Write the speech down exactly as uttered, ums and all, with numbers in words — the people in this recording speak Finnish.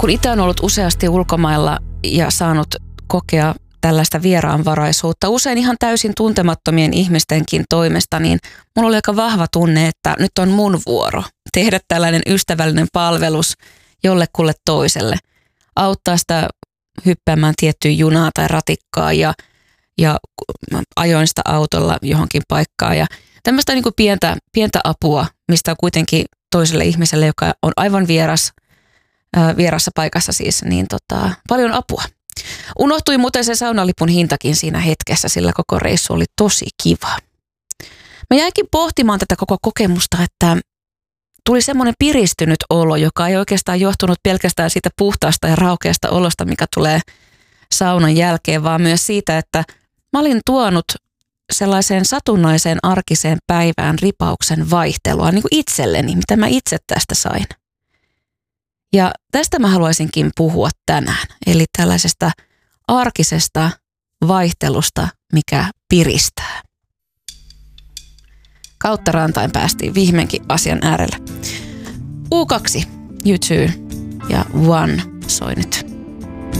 kun itse on ollut useasti ulkomailla ja saanut kokea tällaista vieraanvaraisuutta, usein ihan täysin tuntemattomien ihmistenkin toimesta, niin mulla oli aika vahva tunne, että nyt on mun vuoro tehdä tällainen ystävällinen palvelus jollekulle toiselle. Auttaa sitä hyppäämään tiettyä junaa tai ratikkaa ja, ja ajoin sitä autolla johonkin paikkaan. Ja tämmöistä niin kuin pientä, pientä apua, mistä on kuitenkin toiselle ihmiselle, joka on aivan vieras, ää, vierassa paikassa siis, niin tota, paljon apua. Unohtui muuten se saunalipun hintakin siinä hetkessä, sillä koko reissu oli tosi kiva. Mä jäinkin pohtimaan tätä koko kokemusta, että tuli semmoinen piristynyt olo, joka ei oikeastaan johtunut pelkästään siitä puhtaasta ja raukeasta olosta, mikä tulee saunan jälkeen, vaan myös siitä, että mä olin tuonut sellaiseen satunnaiseen arkiseen päivään ripauksen vaihtelua niin kuin itselleni, mitä mä itse tästä sain. Ja tästä mä haluaisinkin puhua tänään, eli tällaisesta arkisesta vaihtelusta, mikä piristää. Kautta rantain päästiin viimeinkin asian äärelle. U kaksi, U two ja One soi nyt.